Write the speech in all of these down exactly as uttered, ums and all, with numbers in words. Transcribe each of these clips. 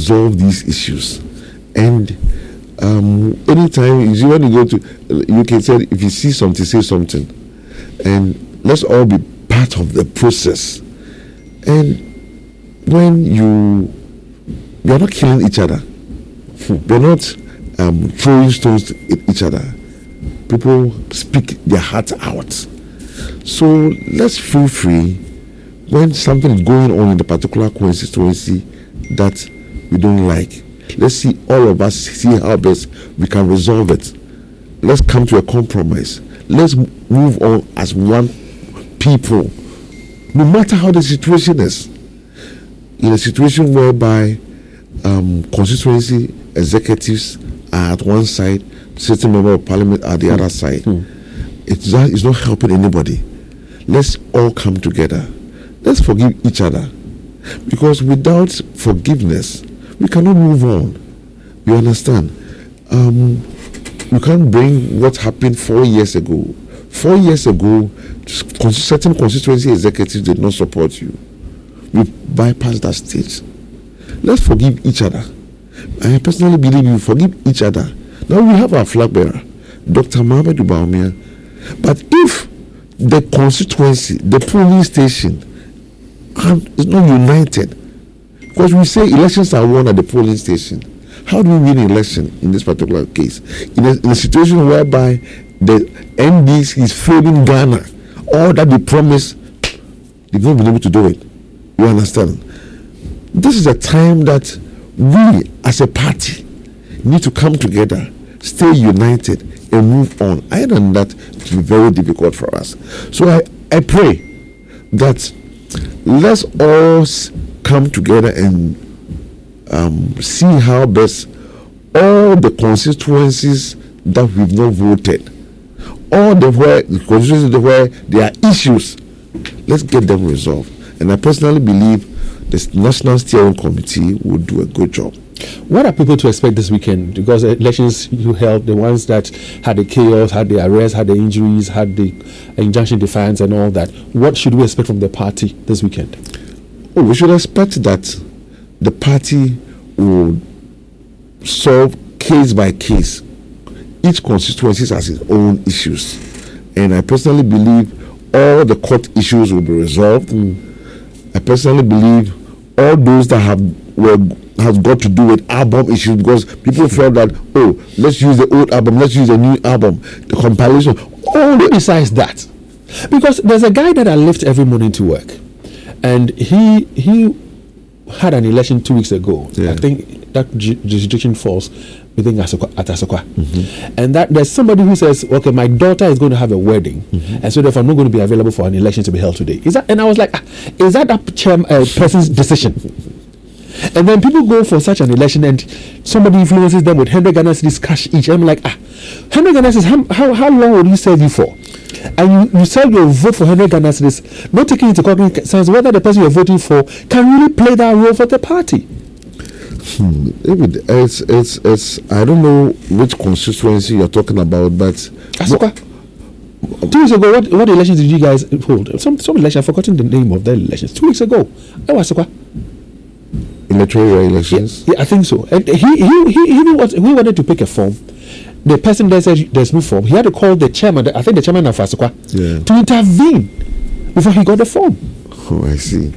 resolve these issues. And um, anytime you when you go to, you can say if you see something, say something, and let's all be part of the process. And when you you're not killing each other, we're not um, throwing stones at each other. People speak their hearts out. So let's feel free when something is going on in the particular constituency that we don't like. Let's see all of us see how best we can resolve it. Let's come to a compromise. Let's move on as one people, no matter how the situation is. In a situation whereby um, constituency executives are at one side, sitting member of parliament at the mm. other side, mm. it's, not, it's not helping anybody. Let's all come together. Let's forgive each other, because without forgiveness, we cannot move on. You understand? Um, you can't bring what happened four years ago. Four years ago, certain constituency executives did not support you. We bypassed that stage. Let's forgive each other. I personally believe you forgive each other. Now we have our flag bearer, Doctor Mohamed Bawumia. But if the constituency, the polling station, is not united, because we say elections are won at the polling station. How do we win an election in this particular case? In a, in a situation whereby the N D C is failing Ghana, all that they promised, they've not been able to do it. You understand? This is a time that we as a party need to come together, stay united, and move on. Other than that, it will be very difficult for us. So I, I pray that let's all come together and um, see how best all the constituencies that we've not voted, all the where the constituencies where there are issues, let's get them resolved. And I personally believe the National Steering Committee will do a good job. What are people to expect this weekend? Because the elections you held, the ones that had the chaos, had the arrests, had the injuries, had the injunction defiance and all that, what should we expect from the party this weekend? Oh, we should expect that the party will solve case by case. Each constituency has its own issues. And I personally believe all the court issues will be resolved. Mm. I personally believe all those that have were has got to do with album issues, because people felt that, oh, let's use the old album, let's use the new album, the compilation. All besides that, because there's a guy that I lift every morning to work, and he he had an election two weeks ago. Yeah. I think that ju- jurisdiction falls within Asokwa, at Asokwa. Mm-hmm. And that there's somebody who says, okay, my daughter is going to have a wedding, mm-hmm. and so therefore I'm not going to be available for an election to be held today. Is that? And I was like, ah, is that that chair, uh, person's decision? And then people go for such an election, and somebody influences them with one hundred Ghana cedis cash each. I'm like, ah, one hundred Ghana cedis, how, how, how long will you serve you for? And you, you sell your vote for one hundred Ghana cedis, not taking into consideration whether the person you're voting for can really play that role for the party. Hmm. It's, it's, it's, I don't know which constituency you're talking about, but Asokwa. Two weeks ago, what, what elections did you guys hold? Some some election, I've forgotten the name of the elections. Two weeks ago, that was Asokwa. Electoral elections? Yeah, yeah, I think so. And he he he he, he, was, he wanted to pick a form. The person there said there's no form. He had to call the chairman, I think the chairman of Asokwa, yeah. to intervene before he got the form. Oh, I see.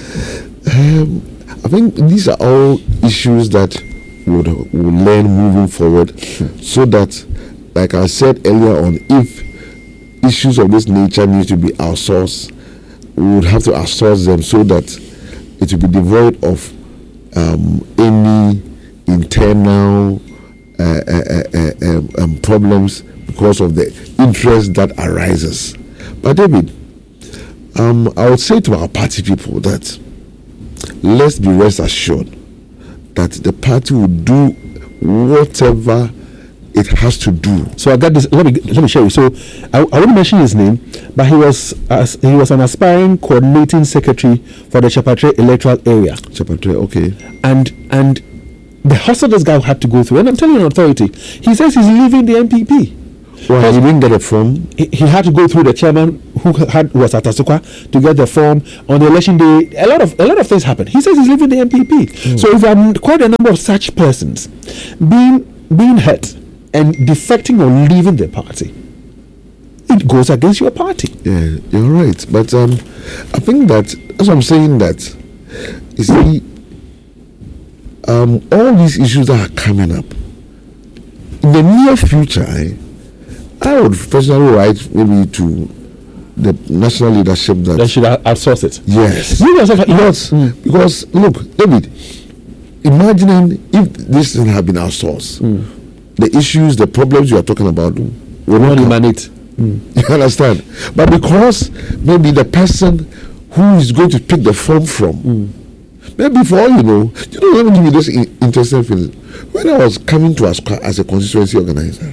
Um, I think these are all issues that we'll, we'll learn moving forward, so that, like I said earlier on, if issues of this nature need to be outsourced, we would have to outsource them so that it will be devoid of um, any internal uh, uh, uh, um, um, problems because of the interest that arises. But David, um, I would say to our party people that let's be rest assured that the party will do whatever it has to do. So I got this. Let me let me show you. So I, I won't mention his name, but he was uh, he was an aspiring coordinating secretary for the Chapatre electoral area. Chapatre, okay. And and the hustle this guy had to go through, and I'm telling you on authority, he says he's leaving the N P P. Well, he didn't get a form. He, he had to go through the chairman who had who was at Asukwa to get the form. On the election day, a lot of a lot of things happened. He says he's leaving the N P P. Mm. So if there are quite a number of such persons being being hurt and defecting or leaving the party, it goes against your party. Yeah, you're right. But um, I think that as I'm saying that, you see, um, all these issues that are coming up in the near future, eh, I would personally write maybe to the national leadership that they should outsource it. Yes, you yourself, because, mm. because look, David, imagining if this thing had been outsourced, mm. the issues, the problems you are talking about mm. will not emanate. Mm. You understand? But because maybe the person who is going to pick the form from, mm. maybe for all you know, you know, let me give you this in- interesting feeling. When I was coming to Asukwa as a constituency organizer,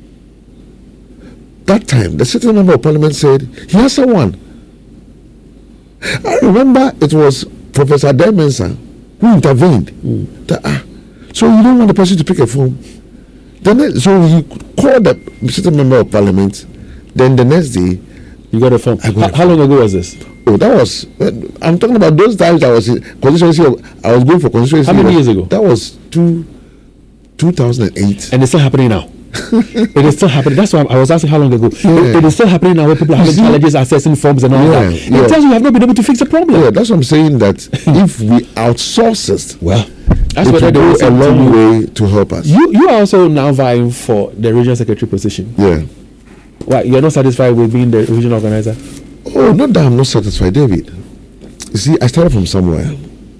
that time the sitting member of parliament said he has someone. I remember it was Professor Demensa who intervened. Mm. That, ah, so you don't want the person to pick a form. Then so he called the sitting member of parliament. Then the next day, you got a form. Got how, a form. How long ago was this? Oh, that was. I'm talking about those times I was in constituency. I was going for constituency. How many years ago? That was two, two thousand eight. And it's still happening now. It is still happening. That's why I was asking how long ago. Yeah. It, it is still happening now where people have challenges accessing forms and all yeah, that. It yeah. tells you you have not been able to fix the problem. Yeah, that's what I'm saying. That if we outsource it, well, that's it what will go a long way to help us. You you are also now vying for the regional secretary position. Yeah. Why you're not satisfied with being the regional organizer? Oh, not that I'm not satisfied, David. You see, I started from somewhere.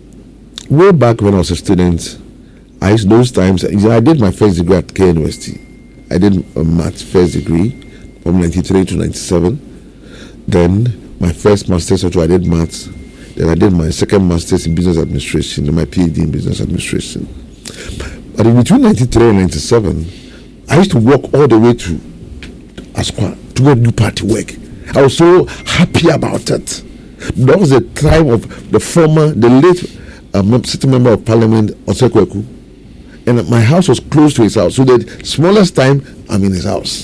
Way back when I was a student, I used those times. I did my first degree at K N U S T. I did a maths first degree from ninety-three to ninety-seven. Then my first master's, I did maths. Then I did my second master's in business administration and my PhD in business administration. But in between ninety-three and ninety-seven, I used to walk all the way to Asukwa to go do party work. I was so happy about it. That was the time of the former, the late uh, sitting member of parliament, Osekweku. And my house was close to his house. So the smallest time, I'm in his house.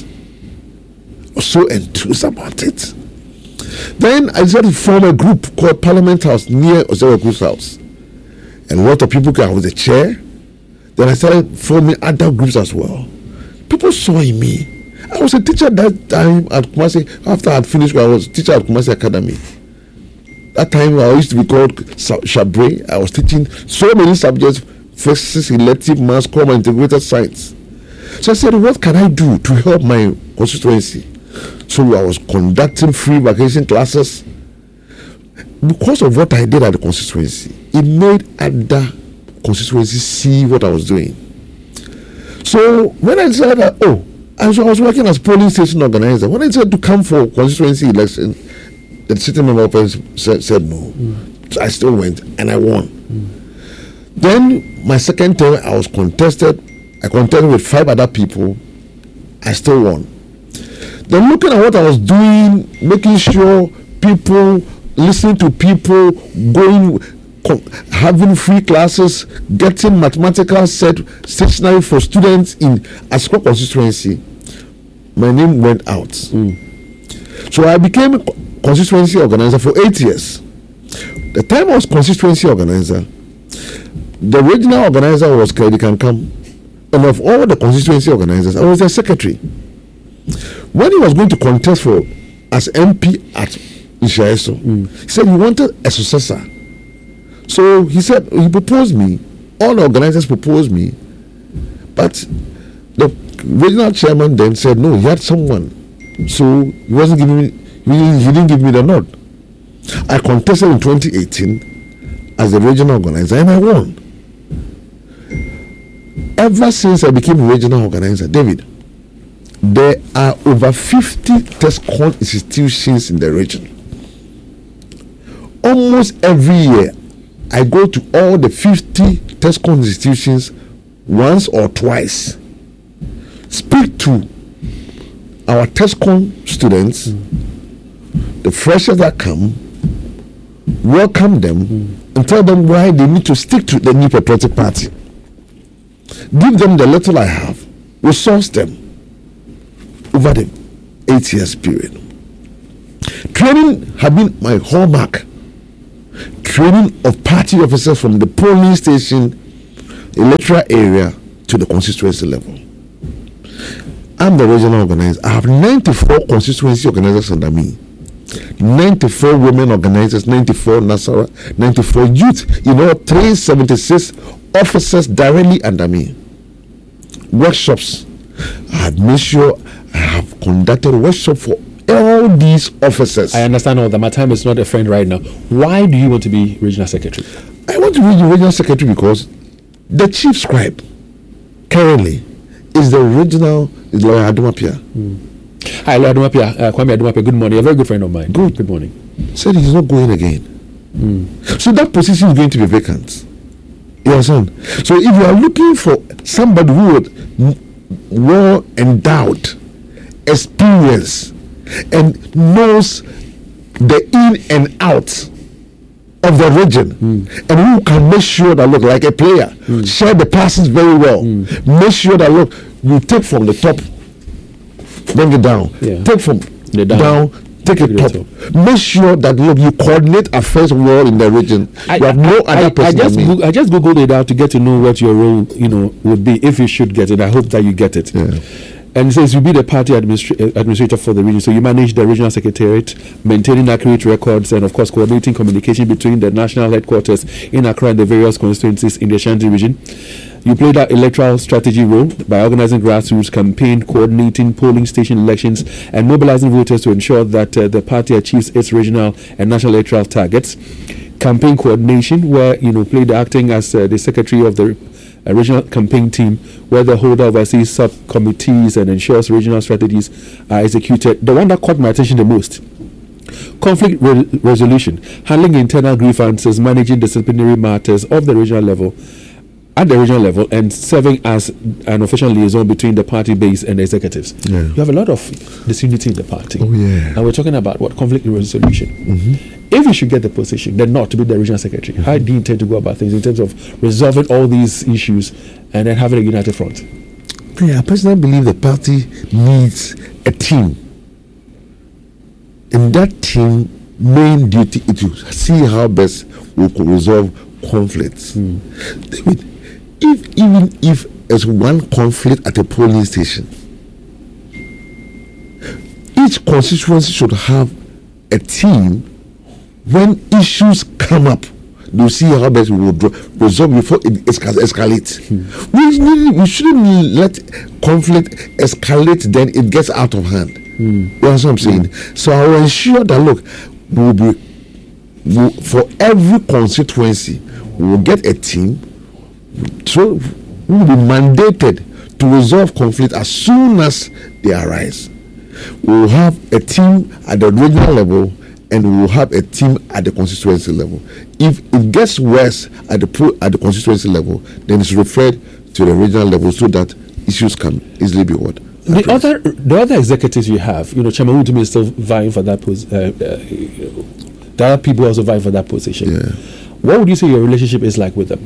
I was so enthused about it. Then I decided to form a group called Parliament House near Osekweku's house. And a lot of people came. I was the chair. Then I started forming other groups as well. People saw in me. I was a teacher that time at Kumasi. After I had finished, I was a teacher at Kumasi Academy. That time I used to be called Shabre. I was teaching so many subjects, physics, elective, maths, common, integrated science. So I said, what can I do to help my constituency? So I was conducting free vacation classes. Because of what I did at the constituency, it made other constituencies see what I was doing. So when I decided that, oh, I was, I was working as polling station organizer. When I decided to come for constituency election, the sitting member said, said no. Mm. So I still went and I won. Mm. Then my second term, I was contested. I contested with five other people. I still won. Then looking at what I was doing, making sure people, listening to people, going, having free classes, getting mathematical set stationery for students in Asukwa constituency, my name went out. Mm. So I became a constituency organizer for eight years. The time I was constituency organizer, the regional organizer was Kennedy Kankam, and of all the constituency organizers, I was their secretary. When he was going to contest for as M P at Ishaeso, mm. he said he wanted a successor. So he said he proposed me. All the organizers proposed me, but the regional chairman then said no, he had someone. So he wasn't giving me. He, he didn't give me the nod. I contested in twenty eighteen as the regional organizer and I won. Ever since I became regional organizer, David, there are over fifty TESCON institutions in the region. Almost every year, I go to all the fifty TESCON institutions once or twice, speak to our TESCON students, mm. the freshers that come, welcome them, mm. and tell them why they need to stick to the New Patriotic Party. Give them the little I have, resource them, over the eight years period. Training had been my hallmark. Training of party officers from the polling station, electoral area to the constituency level. I'm the regional organizer. I have ninety-four constituency organizers under me. ninety-four women organizers, ninety-four Nasara, ninety-four youth, you know, three hundred seventy-six officers directly under me. Workshops. I have made sure I have conducted workshops for all these officers. I understand all that. My time is not a friend right now. Why do you want to be regional secretary? I want to be the regional secretary because the chief scribe currently is the original is Lawyer Adumapia. Mm. Hi, Lawyer Adumapia. Uh, Kwame Adumapia, good morning. A very good friend of mine. Good. Good morning. Said he's not going again. Mm. So that position is going to be vacant. You understand? So if you are looking for somebody who would well endowed, experience, and knows the in and out of the region, mm. and who can make sure that, look, like a player, mm. share the passes very well, mm. make sure that, look, you take from the top, bring it down, yeah. take from the down, down take, take it top. top, make sure that, look, you coordinate affairs well in the region. I, you have no I, other I, person. I just, go, I just googled it out to get to know what your role, you know, would be if you should get it. I hope that you get it. Yeah. And it says you'll be the party administra- administrator for the region. So you manage the regional secretariat, maintaining accurate records, and of course coordinating communication between the national headquarters in Accra and the various constituencies in the Ashanti region. You play that electoral strategy role by organizing grassroots campaign, coordinating polling station elections, and mobilizing voters to ensure that uh, the party achieves its regional and national electoral targets. Campaign coordination, where you know played acting as uh, the secretary of the a regional campaign team, where the holder oversees subcommittees and ensures regional strategies are executed. The one that caught my attention the most: conflict re- resolution, handling internal grievances, managing disciplinary matters of the regional level, at the regional level, and serving as an official liaison between the party base and the executives. Yeah. You have a lot of disunity in the party. Oh yeah. And we're talking about what conflict resolution. Mm-hmm. If you should get the position, then not to be the regional secretary, mm-hmm. how do you intend to go about things in terms of resolving all these issues and then having a united front? Yeah, I personally believe the party needs a team. And that team main duty is to see how best we can resolve conflicts. Mm. David, if even if there's one conflict at a polling station, each constituency should have a team. When issues come up, you see how best we will resolve before it escal- escalates. Hmm. We, we, we shouldn't let conflict escalate, then it gets out of hand. Hmm. You know what I'm saying? Hmm. So I will ensure that, look, we'll be, we'll, for every constituency, we will get a team, so we will be mandated to resolve conflict as soon as they arise. We will have a team at the regional level, and we will have a team at the constituency level. If it gets worse at the pro- at the constituency level, then it's referred to the regional level so that issues can easily be what. The other, the other executives you have, you know, Chairman Woodumi is still vying for that position. Uh, uh, there are people also vying for that position. Yeah. What would you say your relationship is like with them?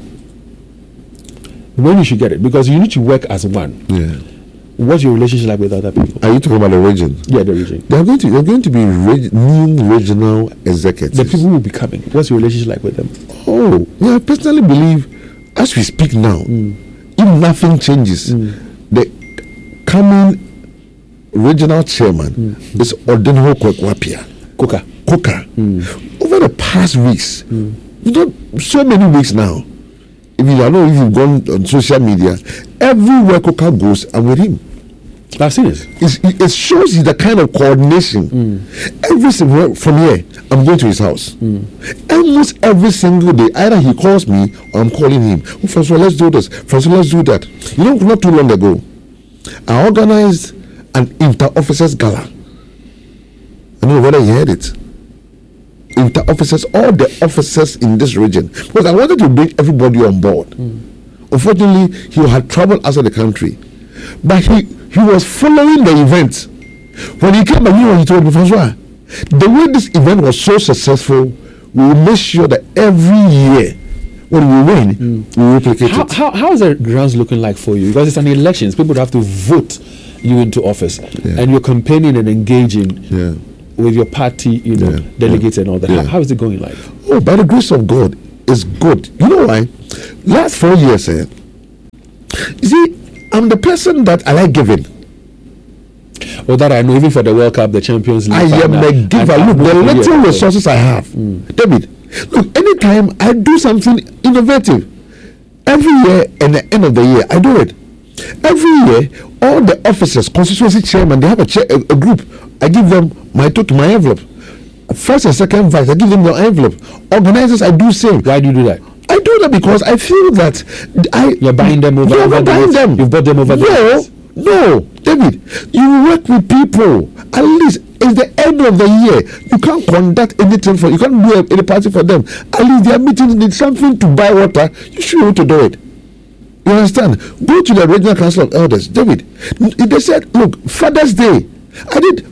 When you should get it, because you need to work as one. Yeah. What's your relationship like with other people? Are you talking about the region? Yeah, the region. They are going to. They are going to be reg- new regional executives. The people who will be coming. What's your relationship like with them? Oh, yeah. I personally believe, as we speak now, mm. if nothing changes, mm. the coming regional chairman mm. is Ordinho Kwekwapia. Koka. Koka. Mm. Over the past weeks, mm. you know, so many weeks now. If you know, if you've gone on social media, everywhere Koka goes, I'm with him. I've seen it. It's, it shows you the kind of coordination. Mm. Every single from here, I'm going to his house. Mm. Almost every single day, either he calls me or I'm calling him. Oh, Francois, let's do this. Francois, let's do that. You know, not too long ago, I organized an inter-officers gala. I don't know whether you heard it. Inter-officers, all the officers in this region, because I wanted to bring everybody on board. Mm. Unfortunately, he had traveled outside the country, but he he was following the event. When he came back, you know, he told me, Francois, the way this event was so successful, we will make sure that every year when we win, mm. we replicate how, it. How, how is the grounds looking like for you? Because it's an election, people have to vote you into office, Yeah. and you're campaigning and engaging Yeah. with your party, you know, Yeah. delegates and all that. Yeah. How, how is it going like? Oh, by the grace of God, it's good. You know why? Last four years, eh, you see, I'm the person that I like giving. Or that I know, even for the World Cup, the Champions League. I am final, a giver. I- Look, the I- little yeah. resources I have, David. Look, anytime I do something innovative, every year and the end of the year, I do it. Every year, all the officers, constituency chairman, they have a, chair, a, a group. I give them my token, my envelope. First and second vice, I give them the envelope. Organizers, I do same. Why do you do that? I do that because I feel that I You're buying them over, You're over not the buying years. them. You've bought them over the No, years. no, David. You work with people. At least it's the end of the year. You can't conduct anything for. You can't do a- any party for them. At least their meetings need something to buy water. You should be able to do it. You understand? Go to the regional council of elders, David. They said, look, Father's Day. I did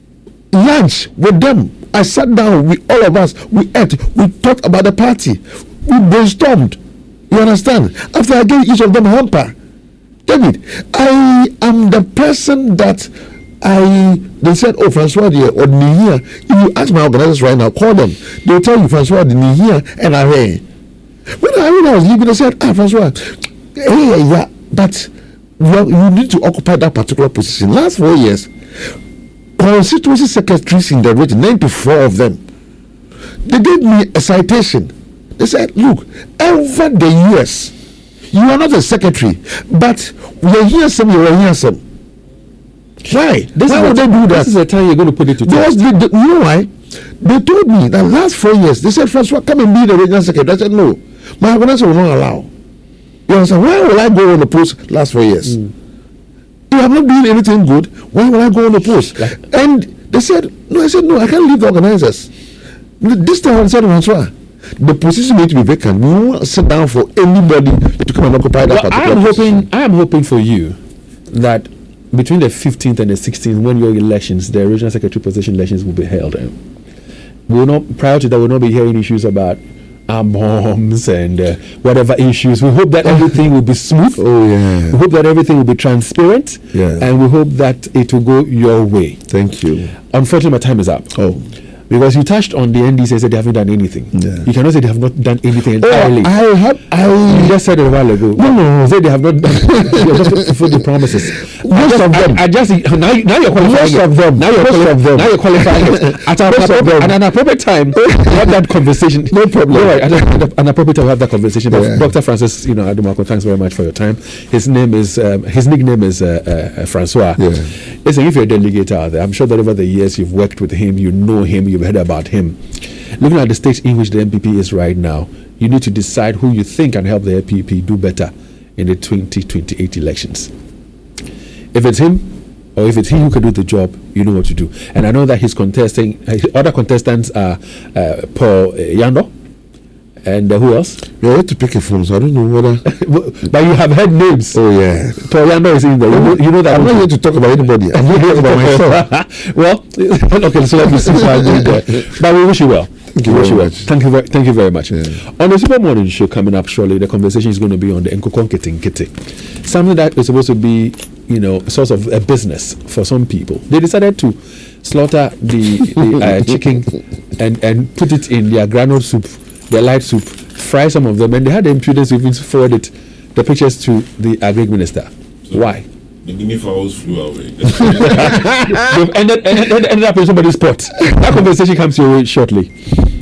lunch with them. I sat down with all of us. We ate. We talked about the party. We brainstormed. You understand? After I gave each of them a hamper, David, I am the person that I. They said, "Oh, Francois, dear, or Nihia." If you ask my organizers right now, call them. They'll tell you, Francois, the Nihia, and I. When I when I was leaving, they said, "Ah, Francois, hey, yeah, but well, you need to occupy that particular position." Last four years, constituency secretaries in the region, ninety-four of them, they gave me a citation. They said, look, over the years, you are not a secretary, but we are here some, you are here some. Why? This Why is would the- they do that? This is the time you're going to put it to Because test. they, they, you know why? They told me that last four years, they said, Francois, come and be the regional secretary. I said, no, my organization will not allow. You understand? Why will I go on the post last four years? Mm. If I'm not doing anything good, why will I go on the post? Like- And they said, no, I said, no, I can't leave the organizers. This time I said, Francois, the position need to be vacant. We won't sit down for anybody to come and occupy that Well, I particular am position. hoping. I am hoping for you that between the fifteenth and the sixteenth, when your elections, the regional secretary position elections will be held, eh, we will not. Prior to that, we will not be hearing issues about arm bombs and uh, whatever issues. We hope that everything will be smooth. Oh, yeah. We hope that everything will be transparent. Yeah. And we hope that it will go your way. Thank you. Unfortunately, my time is up. Oh. Because you touched on the N D C and said they haven't done anything. Yeah. You cannot say they have not done anything Oh, entirely. I have, You I, just said it a while ago. No, no, no. Say they have not done. You're just fulfilling the promises. I Most just- of them. I, I just now. You, now you're qualifying Most it. of them. Now you're Most quali- of them. Now you're qualifying it. At an, Most of appropriate, them. at an appropriate time, we have that conversation. No problem. Don't worry, at an, an appropriate time, we have that conversation. But Yeah. Doctor Francis, you know, Adumako, thanks very much for your time. His name is um, his nickname is uh, uh, Francois. Yeah. Listen, if you're a delegate out there, I'm sure that over the years you've worked with him, you know him, you've heard about him. Looking at the stage in which the M P P is right now, you need to decide who you think can help the M P P do better in the twenty twenty-eight elections. If it's him, or if it's he who can do the job, you know what to do. And I know that his contesting, his other contestants are uh, Paul uh, Yando, and uh, who else? you have to pick a phone, so I don't know whether. But you have heard names. Oh, yeah. Paul Yando is in there. You know, you know that. I'm not here to talk about anybody. I'm here to talk about myself. Well, okay, so let me see if I do that. But we wish you well. Thank you We wish very well. much. Thank you very, thank you very much. Yeah. On the Super Morning Show coming up shortly, the conversation is going to be on the Nkokon-Kete-Nkete. Something that is supposed to be, you know, a source of a business for some people. They decided to slaughter the, the uh, chicken and, and put it in their granule soup, their light soup, fry some of them, and they had the impudence to even forward it, the pictures to the agri minister. So Why? The guinea fowls flew away. They've ended, ended, ended up in somebody's pot. That conversation comes your way shortly.